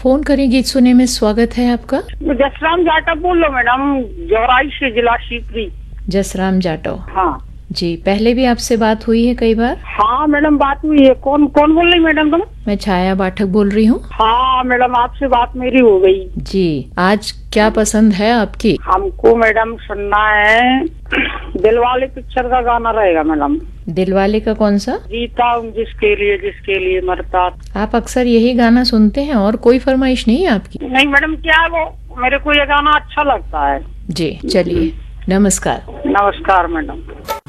Phone करें गीत सुने में स्वागत है आपका। जसराम जाटव बोल लो मैडम, जौराई से, जिला शिवपुरी। जसराम जाटव। हाँ जी, पहले भी आपसे बात हुई है कई बार। हाँ मैडम बात हुई है। कौन कौन बोल रही मैडम तुम? मैं छाया पाठक बोल रही हूँ। हाँ मैडम आपसे बात मेरी हो गई। जी, आज क्या पसंद है आपकी? हमको मैडम सुनना है दिलवाले पिक्चर का गाना रहेगा मैडम। दिलवाले का कौन सा? जीता हूँ जिसके लिए मरता। आप अक्सर यही गाना सुनते हैं और कोई फरमाइश नहीं है आपकी? नहीं मैडम, क्या वो मेरे को ये गाना अच्छा लगता है। जी चलिए, नमस्कार। नमस्कार मैडम।